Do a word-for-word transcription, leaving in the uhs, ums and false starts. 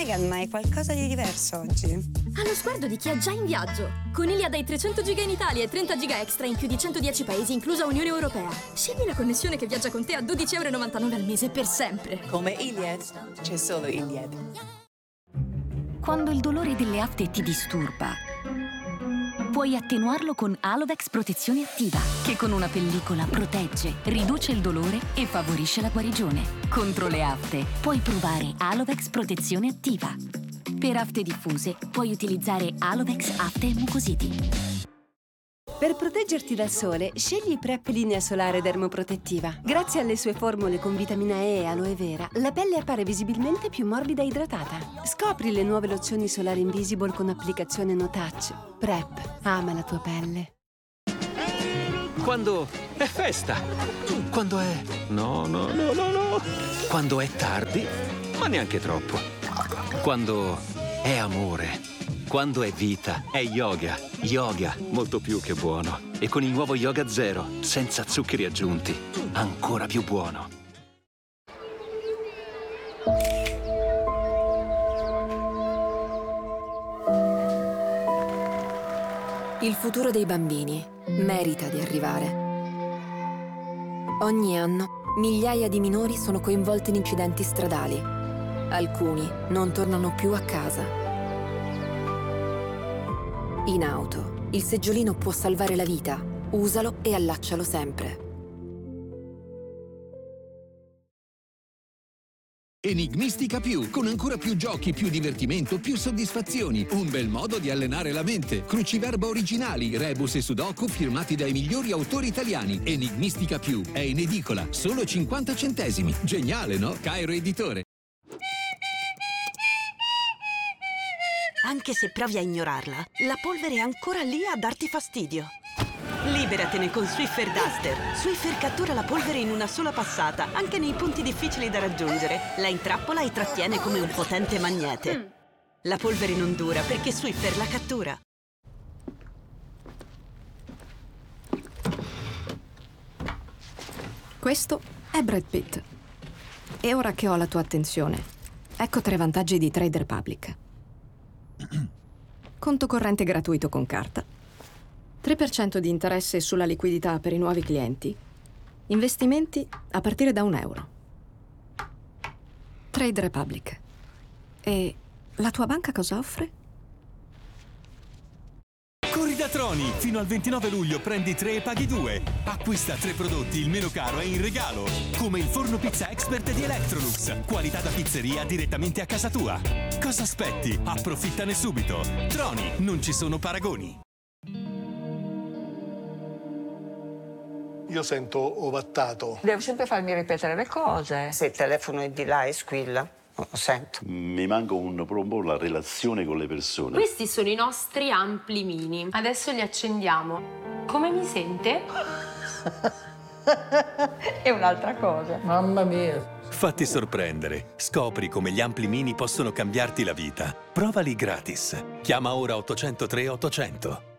Megan, hai qualcosa di diverso oggi. Ha lo sguardo di chi è già in viaggio. Con Iliad hai trecento giga in Italia e trenta giga extra in più di centodieci paesi, inclusa Unione Europea. Scegli la connessione che viaggia con te a dodici e novantanove euro al mese per sempre. Come Iliad, c'è solo Iliad. Quando il dolore delle afte ti disturba, puoi attenuarlo con Alovex Protezione Attiva, che con una pellicola protegge, riduce il dolore e favorisce la guarigione. Contro le afte puoi provare Alovex Protezione Attiva. Per afte diffuse puoi utilizzare Alovex Afte e Mucositi. Per proteggerti dal sole, scegli Prep Linea Solare Dermoprotettiva. Grazie alle sue formule con vitamina E e aloe vera, la pelle appare visibilmente più morbida e idratata. Scopri le nuove lozioni solari Invisible con applicazione no touch. Prep, ama la tua pelle. Quando è festa. Quando è... No, no, no, no, no. Quando è tardi, ma neanche troppo. Quando è amore. Quando è vita, è yoga. Yoga, molto più che buono. E con il nuovo Yoga Zero, senza zuccheri aggiunti, ancora più buono. Il futuro dei bambini merita di arrivare. Ogni anno, migliaia di minori sono coinvolti in incidenti stradali. Alcuni non tornano più a casa. In auto, il seggiolino può salvare la vita. Usalo e allaccialo sempre. Enigmistica più, con ancora più giochi, più divertimento, più soddisfazioni. Un bel modo di allenare la mente. Cruciverba originali, rebus e sudoku firmati dai migliori autori italiani. Enigmistica più è in edicola, solo cinquanta centesimi. Geniale, no? Cairo Editore. Anche se provi a ignorarla, la polvere è ancora lì a darti fastidio. Liberatene con Swiffer Duster. Swiffer cattura la polvere in una sola passata, anche nei punti difficili da raggiungere. La intrappola e trattiene come un potente magnete. La polvere non dura perché Swiffer la cattura. Questo è Brad Pitt. E ora che ho la tua attenzione, ecco tre vantaggi di Trade Republic. Conto corrente gratuito con carta, tre per cento di interesse sulla liquidità per i nuovi clienti, investimenti a partire da un euro. Trade Republic. E la tua banca cosa offre? Corri da Troni! Fino al ventinove luglio prendi tre e paghi due. Acquista tre prodotti, il meno caro è in regalo. Come il forno pizza expert di Electrolux. Qualità da pizzeria direttamente a casa tua. Cosa aspetti? Approfittane subito. Troni, non ci sono paragoni. Io sento ovattato. Devo sempre farmi ripetere le cose. Se il telefono è di là e squilla, lo sento. Mi manca un, un po' la relazione con le persone. Questi sono i nostri ampli mini. Adesso li accendiamo. Come mi sente? È un'altra cosa. Mamma mia. Fatti sorprendere. Scopri come gli ampli mini possono cambiarti la vita. Provali gratis. Chiama ora ottocento tre ottocento.